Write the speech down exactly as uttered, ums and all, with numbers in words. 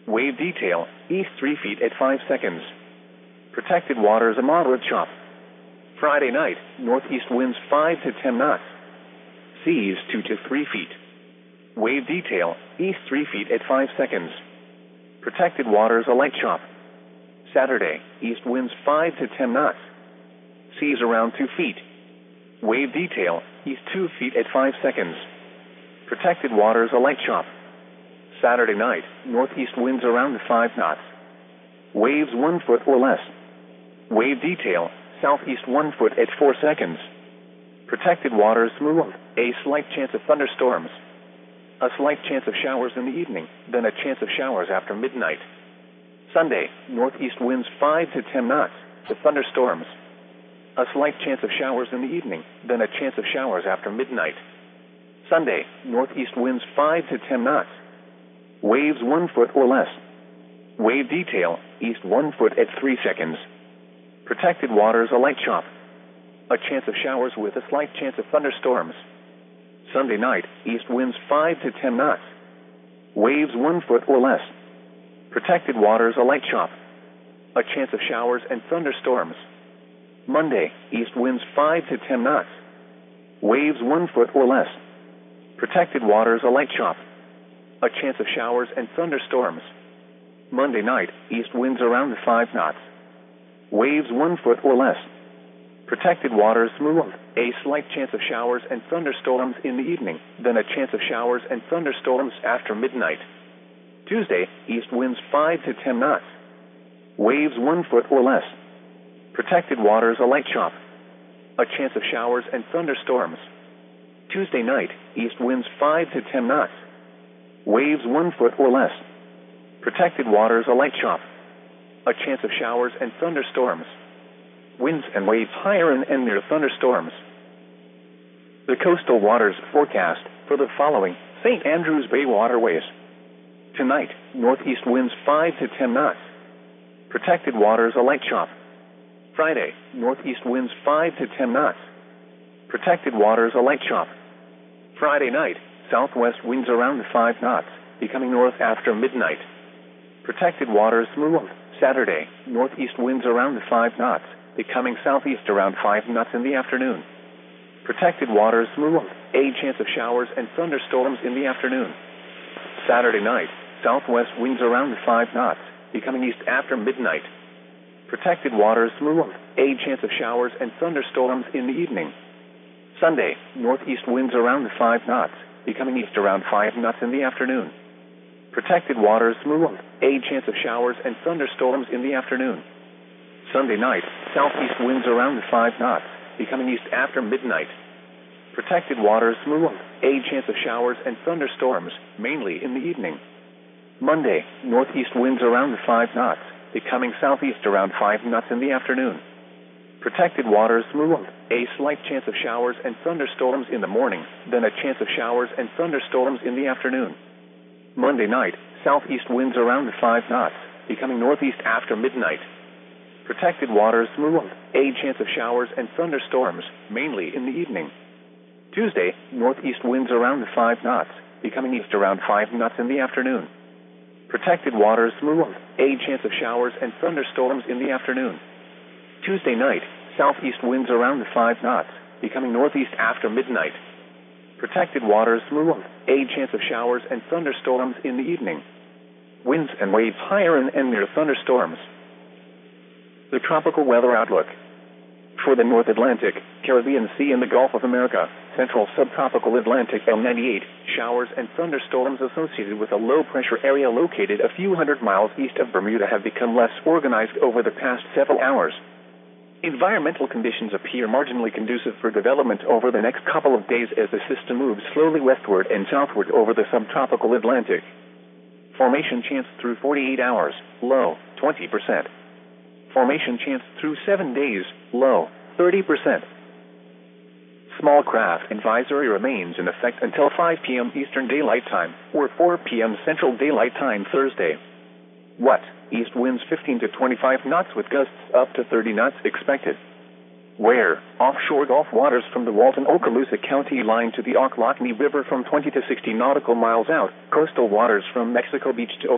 Wave detail, east three feet at five seconds. Protected waters a moderate chop. Friday night, northeast winds five to ten knots. Seas two to three feet. Wave detail, east three feet at five seconds. Protected waters a light chop. Saturday, east winds five to ten knots. Seas around two feet. Wave detail, east two feet at five seconds. Protected waters a light chop. Saturday night, northeast winds around five knots. Waves one foot or less. Wave detail, southeast one foot at four seconds. Protected waters smooth. A slight chance of thunderstorms. A slight chance of showers in the evening, then a chance of showers after midnight. Sunday, northeast winds five to ten knots, with thunderstorms. A slight chance of showers in the evening, then a chance of showers after midnight. Sunday, northeast winds five to ten knots. Waves one foot or less. Wave detail, east one foot at three seconds. Protected waters a light chop. A chance of showers with a slight chance of thunderstorms. Sunday night, east winds five to ten knots. Waves one foot or less. Protected waters a light chop. A chance of showers and thunderstorms. Monday, east winds five to ten knots. Waves one foot or less. Protected waters a light chop. A chance of showers and thunderstorms. Monday night, east winds around five knots. Waves one foot or less. Protected waters smooth. A slight chance of showers and thunderstorms in the evening, then a chance of showers and thunderstorms after midnight. Tuesday, east winds five to ten knots. Waves one foot or less. Protected waters a light chop. A chance of showers and thunderstorms. Tuesday night, east winds five to ten knots. Waves one foot or less. Protected waters a light chop. A chance of showers and thunderstorms. Winds and waves higher and, and near thunderstorms. The coastal waters forecast for the following Saint Andrews Bay waterways. Tonight, northeast winds five to ten knots. Protected waters a light chop. Friday, northeast winds five to ten knots. Protected waters a light chop. Friday night, southwest winds around five knots, becoming north after midnight. Protected waters smooth. Saturday, northeast winds around five knots, becoming southeast around five knots in the afternoon. Protected waters smooth. A chance of showers and thunderstorms in the afternoon. Saturday night, southwest winds around five knots, becoming east after midnight. Protected waters smooth. A chance of showers and thunderstorms in the evening. Sunday, northeast winds around five knots, becoming east around five knots in the afternoon. Protected waters smooth. A chance of showers and thunderstorms in the afternoon. Sunday night, southeast winds around five knots, becoming east after midnight. Protected waters smooth. A chance of showers and thunderstorms, mainly in the evening. Monday, northeast winds around five knots, becoming southeast around five knots in the afternoon. Protected waters smooth. A slight chance of showers and thunderstorms in the morning, then a chance of showers and thunderstorms in the afternoon. Monday night, southeast winds around five knots, becoming northeast after midnight. Protected waters smooth. A chance of showers and thunderstorms, mainly in the evening. Tuesday, northeast winds around five knots, becoming east around five knots in the afternoon. Protected waters smooth. A chance of showers and thunderstorms in the afternoon. Tuesday night, southeast winds around five knots, becoming northeast after midnight. Protected waters smooth. A chance of showers and thunderstorms in the evening. Winds and waves higher and, and near thunderstorms. The tropical weather outlook. For the North Atlantic, Caribbean Sea and the Gulf of America, Central Subtropical Atlantic L ninety-eight, showers and thunderstorms associated with a low-pressure area located a few hundred miles east of Bermuda have become less organized over the past several hours. Environmental conditions appear marginally conducive for development over the next couple of days as the system moves slowly westward and southward over the subtropical Atlantic. Formation chance through forty-eight hours, low, twenty percent. Formation chance through seven days, low, thirty percent. Small craft advisory remains in effect until five p.m. Eastern Daylight Time, or four p.m. Central Daylight Time Thursday. What? East winds fifteen to twenty-five knots with gusts up to thirty knots expected. Where? Offshore Gulf waters from the Walton-Okaloosa County line to the Ocklawackee River from twenty to sixty nautical miles out, coastal waters from Mexico Beach to